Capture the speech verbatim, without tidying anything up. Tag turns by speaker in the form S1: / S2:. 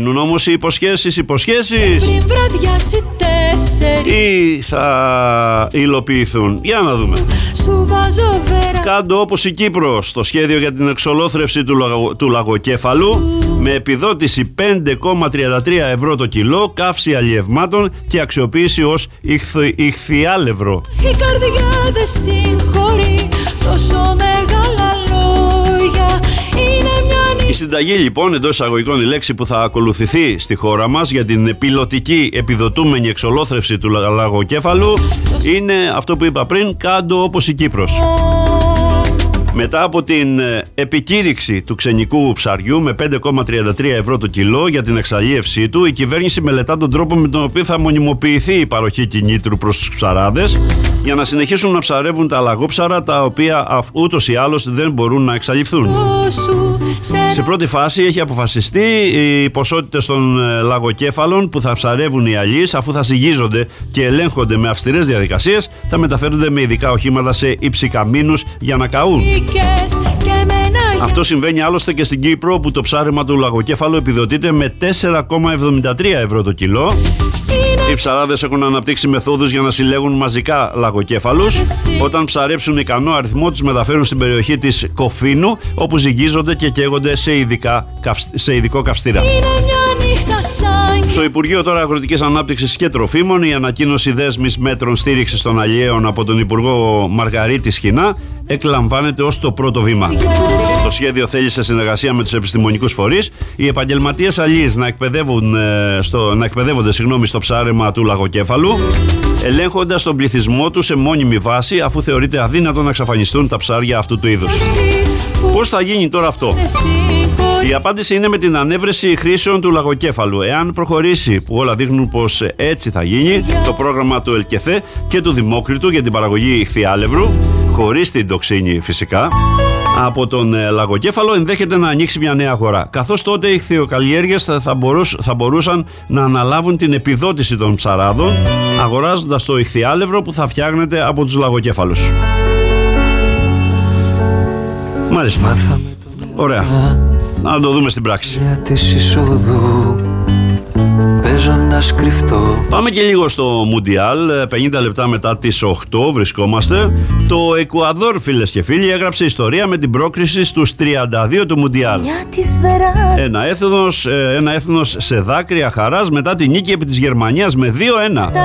S1: μένουν όμως οι υποσχέσεις, υποσχέσεις ή θα υλοποιηθούν? Για να δούμε. Κάντο όπως η Κύπρος, το σχέδιο για την εξολόθρευση του, λαγο, του λαγοκέφαλου με επιδότηση πέντε κόμμα τριάντα τρία ευρώ το κιλό, καύση αλλιευμάτων και αξιοποίηση ως ηχθι, ηχθιάλευρο. Η καρδιά δεν συγχωρεί τόσο μεγάλα λόγια. Είναι μια... Η συνταγή λοιπόν, εντός εισαγωγικών η λέξη που θα ακολουθηθεί στη χώρα μας για την πιλωτική επιδοτούμενη εξολόθρευση του λαγοκέφαλου είναι αυτό που είπα πριν, κάντο όπως η Κύπρος. Μετά από την επικήρυξη του ξενικού ψαριού με πέντε κόμμα τριάντα τρία ευρώ το κιλό για την εξαλίευσή του, η κυβέρνηση μελετά τον τρόπο με τον οποίο θα μονιμοποιηθεί η παροχή κινήτρου προς τους ψαράδες για να συνεχίσουν να ψαρεύουν τα λαγόψαρα, τα οποία ούτως ή άλλως δεν μπορούν να εξαλειφθούν. Σε πρώτη φάση έχει αποφασιστεί οι ποσότητες των λαγοκέφαλων που θα ψαρεύουν οι αλείς, αφού θα συγγίζονται και ελέγχονται με αυστηρές διαδικασίες, θα μεταφέρονται με ειδικά οχήματα σε υψηκαμίνους για να καούν. Αυτό συμβαίνει άλλωστε και στην Κύπρο, που το ψάρεμα του λαγοκέφαλου επιδοτείται με τέσσερα κόμμα εβδομήντα τρία ευρώ το κιλό. Οι ψαράδες έχουν αναπτύξει μεθόδους για να συλλέγουν μαζικά λαγοκέφαλους. Όταν ψαρέψουν ικανό αριθμό, τους μεταφέρουν στην περιοχή της Κοφίνου, όπου ζυγίζονται και καίγονται σε, ειδικά, σε ειδικό καυστήρα. Στο Υπουργείο τώρα Αγροτικής Ανάπτυξης και Τροφίμων, η ανακοίνωση δέσμης μέτρων στήριξης των αλλιέων από τον Υπουργό Μαργαρίτη Σχοινά εκλαμβάνεται ως το πρώτο βήμα. Το σχέδιο θέλει, σε συνεργασία με τους επιστημονικούς φορείς, οι επαγγελματίες αλλιείς να, στο, να εκπαιδεύονται συγγνώμη, στο ψάρεμα του λαγοκέφαλου, ελέγχοντας τον πληθυσμό του σε μόνιμη βάση, αφού θεωρείται αδύνατο να εξαφανιστούν τα ψάρια αυτού του είδους. Πώς θα γίνει τώρα αυτό? Η απάντηση είναι με την ανέβρεση χρήσεων του λαγοκέφαλου. Εάν προχωρήσει, που όλα δείχνουν πως έτσι θα γίνει, το πρόγραμμα του ΕΛΚΕΘΕ και του Δημόκριτου για την παραγωγή ηχθιάλευρου, χωρίς την τοξίνη φυσικά, από τον λαγοκέφαλο, ενδέχεται να ανοίξει μια νέα αγορά. Καθώς τότε οι ηχθειοκαλλιέργειες θα, μπορούς, θα μπορούσαν να αναλάβουν την επιδότηση των ψαράδων, αγοράζοντας το ηχθιάλευρο που θα φτιάχνεται από τους λαγοκέφαλους. Μάλιστα. Ωραία. Να το δούμε στην πράξη. Πάμε και λίγο στο Μουντιάλ. πενήντα λεπτά μετά τις οκτώ βρισκόμαστε. Το Εκουαδόρ, φίλες και φίλοι, έγραψε ιστορία με την πρόκριση στους τριάντα δύο του Μουντιάλ. Ένα έθνος, ένα έθνος σε δάκρυα χαράς μετά τη νίκη επί της Γερμανίας με δύο ένα.